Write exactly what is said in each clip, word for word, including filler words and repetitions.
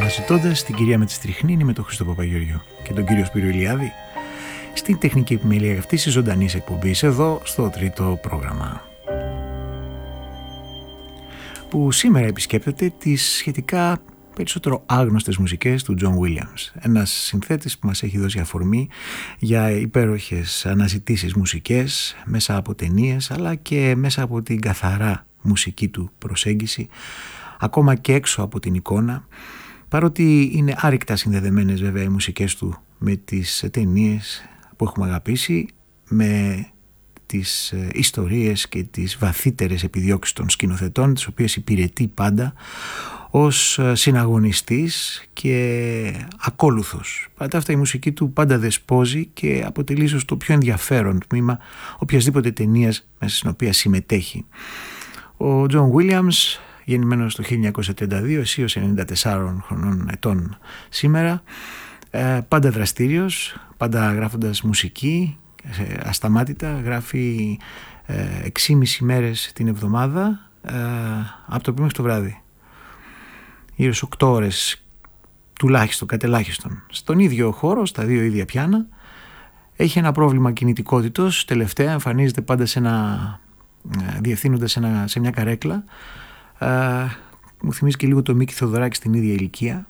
αναζητώντας την κυρία με τη στριχνίνη με τον Χρήστο Παπαγεωργιού και τον κύριο Σπύριο Ηλιάδη στην τεχνική επιμέλεια αυτής της ζωντανής εκπομπής εδώ στο τρίτο πρόγραμμα, που σήμερα επισκέπτεται τις σχετικά περισσότερο άγνωστες μουσικές του John Williams, ένας συνθέτης που μας έχει δώσει αφορμή για υπέροχες αναζητήσεις μουσικές μέσα από ταινίες, αλλά και μέσα από την καθαρά μουσική του προσέγγιση, ακόμα και έξω από την εικόνα, παρότι είναι άρρηκτα συνδεδεμένες βέβαια οι μουσικές του με τις ταινίες που έχουμε αγαπήσει, με τις ιστορίες και τις βαθύτερες επιδιώξεις των σκηνοθετών, τις οποίες υπηρετεί πάντα ως συναγωνιστής και ακόλουθος. Παρά αυτά η μουσική του πάντα δεσπόζει και αποτελεί ίσως το πιο ενδιαφέρον τμήμα οποιασδήποτε ταινίας μέσα στην οποία συμμετέχει. Ο John Williams, γεννημένος το χίλια εννιακόσια τριάντα δύο, αισίως ενενήντα τεσσάρων χρονών ετών σήμερα, πάντα δραστήριος, πάντα γράφοντας μουσική ασταμάτητα, γράφει έξι και μισή μέρες την εβδομάδα από το πρωί μέχρι το βράδυ, γύρω στις οκτώ ώρες τουλάχιστον, κατελάχιστον. Στον ίδιο χώρο, στα δύο ίδια πιάνα. Έχει ένα πρόβλημα κινητικότητος, τελευταία εμφανίζεται πάντα σε ένα, διευθύνοντας σε, ένα, σε μια καρέκλα. Uh, μου θυμίζει και λίγο το Μίκη Θεοδωράκη στην ίδια ηλικία.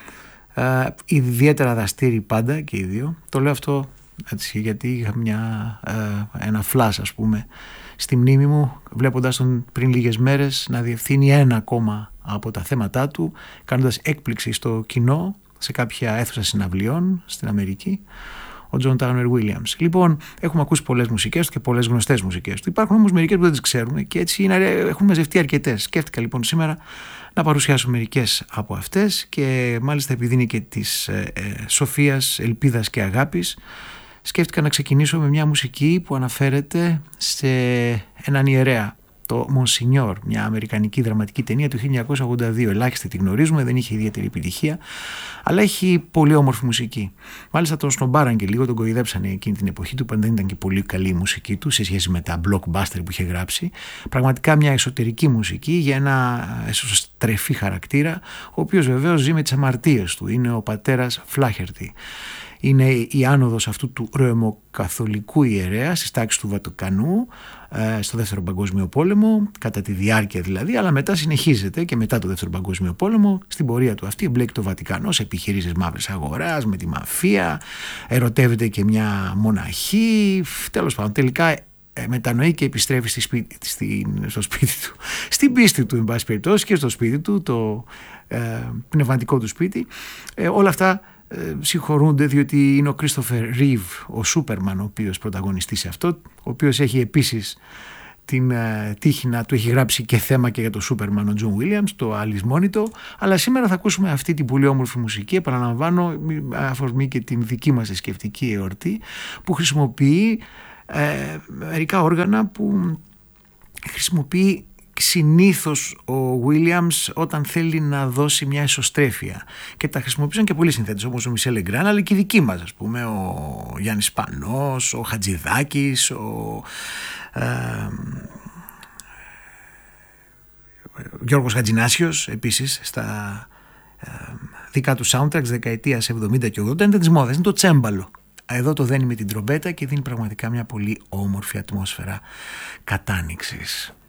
Uh, ιδιαίτερα δραστήριοι πάντα και οι δύο. Το λέω αυτό έτσι, γιατί είχα μια, uh, ένα φλάς, ας πούμε, στη μνήμη μου, βλέποντας τον πριν λίγες μέρες να διευθύνει ένα ακόμα από τα θέματά του, κάνοντας έκπληξη στο κοινό σε κάποια αίθουσα συναυλιών στην Αμερική, ο John Towner Williams. Λοιπόν, έχουμε ακούσει πολλές μουσικές του και πολλές γνωστές μουσικές του. Υπάρχουν όμως μερικές που δεν τις ξέρουμε και έτσι είναι, έχουν μαζευτεί αρκετές. Σκέφτηκα λοιπόν σήμερα να παρουσιάσω μερικές από αυτές και μάλιστα επειδή είναι και της ε, ε, σοφίας, ελπίδας και αγάπης, σκέφτηκα να ξεκινήσω με μια μουσική που αναφέρεται σε έναν ιερέα, το Monsignor, μια αμερικανική δραματική ταινία του χίλια εννιακόσια ογδόντα δύο. Ελάχιστοι τη γνωρίζουμε, δεν είχε ιδιαίτερη επιτυχία, αλλά έχει πολύ όμορφη μουσική. Μάλιστα τον σνομπάραν και λίγο, τον κοροϊδέψανε εκείνη την εποχή του, που δεν ήταν και πολύ καλή η μουσική του σε σχέση με τα blockbuster που είχε γράψει. Πραγματικά μια εσωτερική μουσική για ένα εσωστρεφή χαρακτήρα, ο οποίος βεβαίως ζει με τις αμαρτίες του. Είναι ο πατέρας Φλάχερτη. Είναι η άνοδος αυτού του ρωμαιοκαθολικού ιερέα στις τάξεις του Βατικανού στο Δεύτερο Παγκόσμιο Πόλεμο, κατά τη διάρκεια δηλαδή, αλλά μετά συνεχίζεται και μετά το Δεύτερο Παγκόσμιο Πόλεμο. Στην πορεία του αυτή εμπλέκει το Βατικανό σε επιχειρήσεις μαύρης αγοράς, με τη μαφία, ερωτεύεται και μια μοναχή. Τέλος πάντων, τελικά μετανοεί και επιστρέφει στη σπίτι, στη, στο σπίτι του, στην πίστη του, εν πάση περιπτώσει, και στο σπίτι του, το ε, πνευματικό του σπίτι. Ε, όλα αυτά Ε, συγχωρούνται διότι είναι ο Κρίστοφερ Ρίβ, ο Σούπερμαν, ο οποίος πρωταγωνιστεί σε αυτό, ο οποίος έχει επίσης την ε, τύχη να του έχει γράψει και θέμα και για το Σούπερμαν ο Τζον Βίλιαμς, το αλυσμόνητο. Αλλά σήμερα θα ακούσουμε αυτή την πολύ όμορφη μουσική, επαναλαμβάνω, αφορμή και την δική μας θρησκευτική εορτή, που χρησιμοποιεί ε, μερικά όργανα που χρησιμοποιεί συνήθως ο Williams όταν θέλει να δώσει μια εσωστρέφεια, και τα χρησιμοποιήσαν και πολλοί συνθέτες όπως ο Μισελ Λεγκράν, αλλά και οι δικοί μας, ας πούμε, ο Γιάννης Πανός, ο Χατζηδάκης, ο ε, Γιώργος Χατζηνάσιος επίσης στα ε, δικά του soundtracks δεκαετίας εβδομήντα και ογδόντα. Είναι της μόδας, είναι το τσέμπαλο. Εδώ το δένει με την τρομπέτα και δίνει πραγματικά μια πολύ όμορφη ατμόσφαιρα κατάνοιξης.